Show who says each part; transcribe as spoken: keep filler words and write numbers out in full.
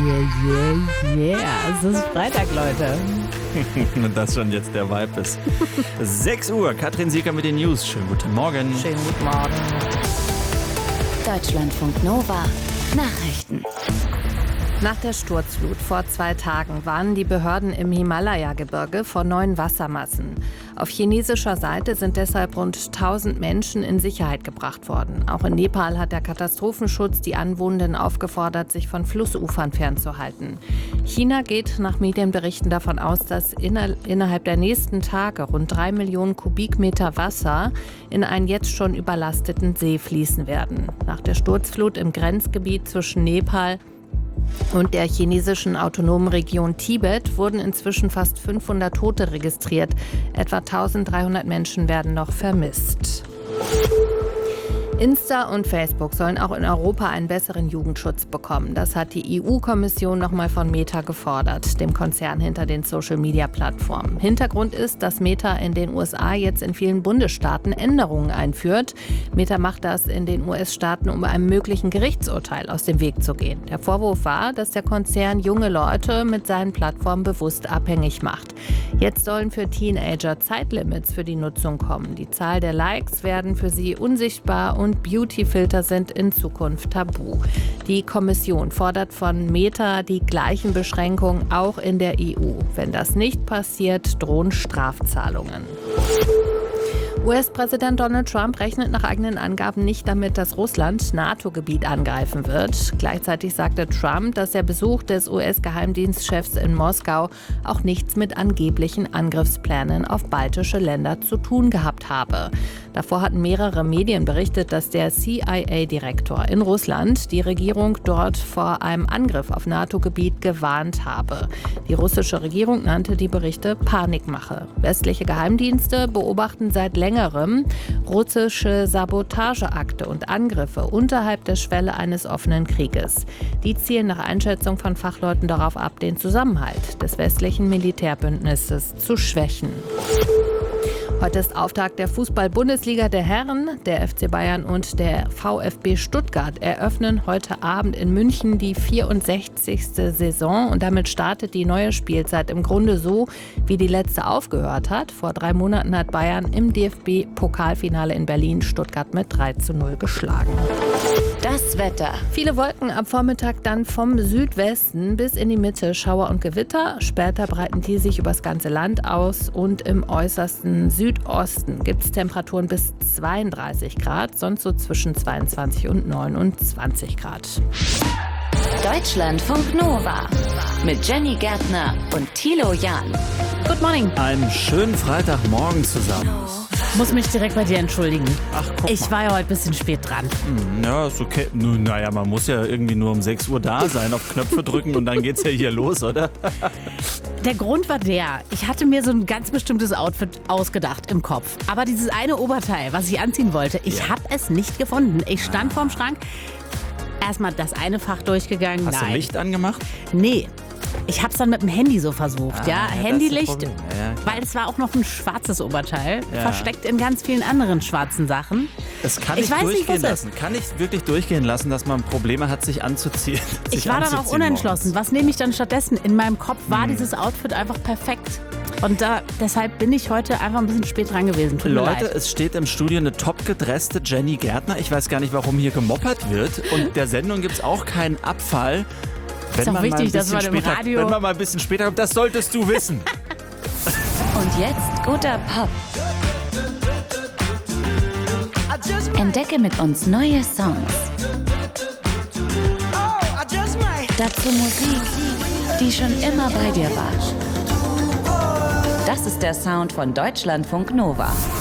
Speaker 1: yeah, yeah, yeah. Es ist Freitag, Leute.
Speaker 2: Und das schon jetzt der Vibe ist. sechs Uhr, Katrin Sieker mit den News. Schönen guten Morgen.
Speaker 1: Schönen guten Morgen.
Speaker 3: Deutschlandfunk Nova. Nachrichten.
Speaker 1: Nach der Sturzflut vor zwei Tagen warnen die Behörden im Himalaya-Gebirge vor neuen Wassermassen. Auf chinesischer Seite sind deshalb rund tausend Menschen in Sicherheit gebracht worden. Auch in Nepal hat der Katastrophenschutz die Anwohnenden aufgefordert, sich von Flussufern fernzuhalten. China geht nach Medienberichten davon aus, dass inner- innerhalb der nächsten Tage rund drei Millionen Kubikmeter Wasser in einen jetzt schon überlasteten See fließen werden. Nach der Sturzflut im Grenzgebiet zwischen Nepal und der chinesischen autonomen Region Tibet wurden inzwischen fast fünfhundert Tote registriert. Etwa eintausenddreihundert Menschen werden noch vermisst. Insta und Facebook sollen auch in Europa einen besseren Jugendschutz bekommen. Das hat die E U-Kommission nochmal von Meta gefordert, dem Konzern hinter den Social-Media-Plattformen. Hintergrund ist, dass Meta in den U S A jetzt in vielen Bundesstaaten Änderungen einführt. Meta macht das in den U S-Staaten, um einem möglichen Gerichtsurteil aus dem Weg zu gehen. Der Vorwurf war, dass der Konzern junge Leute mit seinen Plattformen bewusst abhängig macht. Jetzt sollen für Teenager Zeitlimits für die Nutzung kommen. Die Zahl der Likes werden für sie unsichtbar und und Beauty-Filter sind in Zukunft tabu. Die Kommission fordert von Meta die gleichen Beschränkungen auch in der E U. Wenn das nicht passiert, drohen Strafzahlungen. U S-Präsident Donald Trump rechnet nach eigenen Angaben nicht damit, dass Russland NATO-Gebiet angreifen wird. Gleichzeitig sagte Trump, dass der Besuch des U S-Geheimdienstchefs in Moskau auch nichts mit angeblichen Angriffsplänen auf baltische Länder zu tun gehabt habe. Davor hatten mehrere Medien berichtet, dass der C I A-Direktor in Russland die Regierung dort vor einem Angriff auf NATO-Gebiet gewarnt habe. Die russische Regierung nannte die Berichte Panikmache. Westliche Geheimdienste beobachten seit längerem russische Sabotageakte und Angriffe unterhalb der Schwelle eines offenen Krieges. Die zielen nach Einschätzung von Fachleuten darauf ab, den Zusammenhalt des westlichen Militärbündnisses zu schwächen. Heute ist Auftakt der Fußball-Bundesliga der Herren. Der F C Bayern und der VfB Stuttgart eröffnen heute Abend in München die vierundsechzigste Saison. Und damit startet die neue Spielzeit im Grunde so, wie die letzte aufgehört hat. Vor drei Monaten hat Bayern im D F B-Pokalfinale in Berlin Stuttgart mit drei zu null geschlagen.
Speaker 3: Das Wetter.
Speaker 1: Viele Wolken am Vormittag, dann vom Südwesten bis in die Mitte Schauer und Gewitter. Später breiten die sich übers ganze Land aus und im äußersten Südosten gibt es Temperaturen bis zweiunddreißig Grad, sonst so zwischen zweiundzwanzig und neunundzwanzig Grad.
Speaker 3: Deutschlandfunk Nova mit Jenny Gärtner und Thilo Jahn.
Speaker 1: Good morning.
Speaker 2: Einen schönen Freitagmorgen zusammen.
Speaker 1: Muss mich direkt bei dir entschuldigen.
Speaker 2: Ach, guck
Speaker 1: Ich
Speaker 2: mal.
Speaker 1: war ja heute ein bisschen spät dran.
Speaker 2: Hm, ja, ist okay. Nun, naja, man muss ja irgendwie nur um sechs Uhr da sein, auf Knöpfe drücken und dann geht's ja hier los, oder?
Speaker 4: Der Grund war der, ich hatte mir so ein ganz bestimmtes Outfit ausgedacht im Kopf. Aber dieses eine Oberteil, was ich anziehen wollte, ich
Speaker 2: Ja.
Speaker 4: habe es nicht gefunden. Ich stand vorm Schrank, erstmal das eine Fach durchgegangen.
Speaker 2: Hast
Speaker 4: Nein.
Speaker 2: du Licht angemacht?
Speaker 4: Nee. Ich habe es dann mit dem Handy so versucht,
Speaker 2: Ah,
Speaker 4: ja,
Speaker 2: ja, das ist das
Speaker 4: Handylicht,
Speaker 2: Problem. Ja, ja, klar.
Speaker 4: weil es war auch noch ein schwarzes Oberteil,
Speaker 2: Ja.
Speaker 4: versteckt in ganz vielen anderen schwarzen Sachen.
Speaker 2: Das kann
Speaker 4: Ich
Speaker 2: ich,
Speaker 4: weiß nicht,
Speaker 2: durchgehen
Speaker 4: was es
Speaker 2: lassen. Kann ich wirklich durchgehen lassen, dass man Probleme hat, sich anzuziehen? sich
Speaker 4: Ich war dann auch
Speaker 2: anzuziehen
Speaker 4: unentschlossen.
Speaker 2: morgens.
Speaker 4: Was nehme ich dann stattdessen? In meinem Kopf war dieses Outfit einfach perfekt. Und da, deshalb bin ich heute einfach ein bisschen spät dran gewesen. Tut mir
Speaker 2: Leute,
Speaker 4: leid.
Speaker 2: es steht im Studio eine top gedresste Jenny Gärtner. Ich weiß gar nicht, warum hier gemoppert wird. Und der Sendung gibt es auch keinen Abfall. Wenn
Speaker 4: Ist doch
Speaker 2: man
Speaker 4: wichtig,
Speaker 2: mal ein
Speaker 4: dass
Speaker 2: bisschen
Speaker 4: man im
Speaker 2: später,
Speaker 4: Radio-
Speaker 2: Wenn man mal ein bisschen später kommt, das solltest du wissen.
Speaker 3: Und jetzt guter Pop. Entdecke mit uns neue Songs. Dazu Musik, die schon immer bei dir war. Das ist der Sound von Deutschlandfunk Nova.